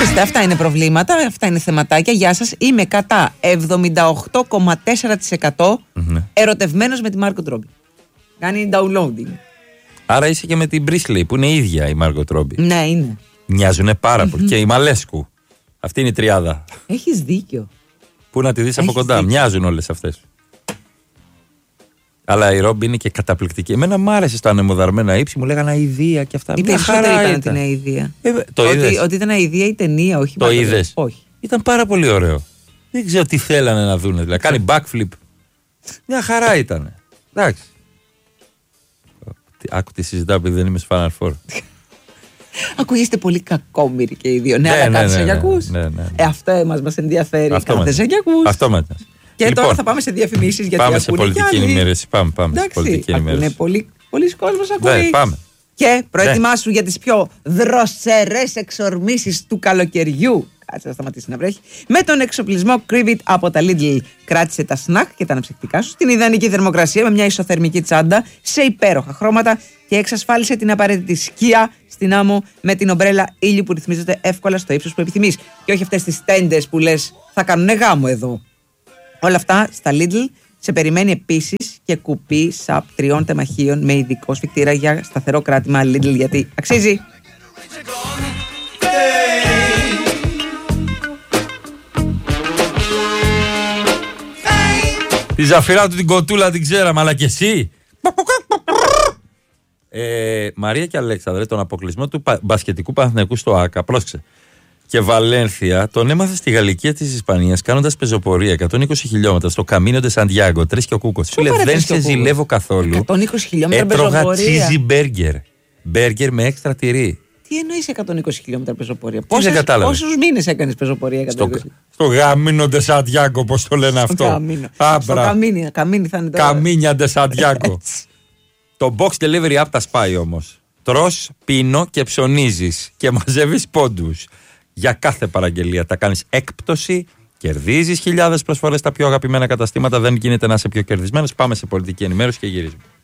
Ορίστε, αυτά είναι προβλήματα, αυτά είναι θεματάκια. Γεια σας, είμαι κατά 78,4% ερωτευμένος με τη Μάργκοτ Ρόμπι. Κάνει downloading. Άρα είσαι και με την Μπρίσλεϊ που είναι η ίδια η Μάργκοτ Ρόμπι. Ναι, είναι. Μοιάζουνε πάρα πολύ. Και η Μαλέσκου. Αυτή είναι η τριάδα. Έχεις δίκιο. Πού να τη δεις από κοντά. Δίκιο. Μοιάζουν όλες αυτές. Αλλά η Ρόμπι είναι και καταπληκτική. Εμένα μ' άρεσε στα ανεμοδαρμένα ύψη, μου λέγανε αηδία και αυτά. Οι περισσότεροι είπαν ότι είναι αηδία. Ότι ήταν αηδία η ταινία, όχι. Το είδες? Όχι. Ήταν πάρα πολύ ωραίο. Δεν ξέρω τι θέλανε να δούνε. Δηλαδή, κάνει backflip. Μια χαρά ήταν. Εντάξει. Άκου τι συζητάω επειδή δεν είμαι στο Final Four. Ακούγεστε πολύ κακόμοιροι και οι δύο. Ναι, αλλά κάθεσαι για ακούς. Αυτό μας ενδιαφέρει. Κάθεσαι για ακούς. Αυτό μας. Και λοιπόν, τώρα θα πάμε σε διαφημίσεις γιατί πάμε σε πολιτική ενημέρωση. Πάμε σε πολιτική ενημέρωση. Είναι πολλοί κόσμος ακούει. Πάμε. Και προετοιμάσου για τις πιο δροσερές εξορμήσεις του καλοκαιριού. Κάτσε να σταματήσει να βρέχει. Με τον εξοπλισμό Cribit από τα Lidl. Κράτησε τα σνακ και τα αναψυκτικά σου στην ιδανική θερμοκρασία με μια ισοθερμική τσάντα σε υπέροχα χρώματα και εξασφάλισε την απαραίτητη σκία στην άμμο με την ομπρέλα ήλιου που ρυθμίζεται εύκολα στο ύψος που επιθυμείς. Και όχι αυτές τις τέντες που λες θα κάνουνε γάμο εδώ. Όλα αυτά στα Lidl. Σε περιμένει επίσης και κουπί σαπ 3 τεμαχίων με ειδικό σφικτήρα για σταθερό κράτημα Lidl, γιατί αξίζει. Τη Ζαφυρά του την κοτούλα την ξέραμε, αλλά και εσύ. Μαρία και Αλέξανδρε, τον αποκλεισμό του μπασκετικού Παναθηναϊκού στο ΆΚΑ, πρόσεξε, και Βαλένθια τον έμαθε στη Γαλλικία της Ισπανίας κάνοντας πεζοπορία 120 χιλιόμετρα στο Καμίνο ντε Σαντιάγκο. 3 και ο Κούκος. Σου λέει δεν σε ζηλεύω καθόλου. 120 χιλιόμετρα πεζοπορία. Έτρωγα cheesy burger. Μπέργκερ με έξτρα τυρί. Τι εννοείς 120 χιλιόμετρα πεζοπορία? Πόσους μήνες έκανες πεζοπορία? Στο Καμίνο ντε Σαντιάγκο, πώς το λένε αυτό. Στο Καμίνι θα είναι τώρα. Καμίνια ντε Σαντιάγκο. Το box delivery app τα σπάει όμως. Τρως, πίνω και ψωνίζεις και μαζεύεις πόντους. Για κάθε παραγγελία τα κάνεις έκπτωση, κερδίζεις χιλιάδες προσφορές στα πιο αγαπημένα καταστήματα. Δεν γίνεται να είσαι πιο κερδισμένος. Πάμε σε πολιτική ενημέρωση και γυρίζουμε.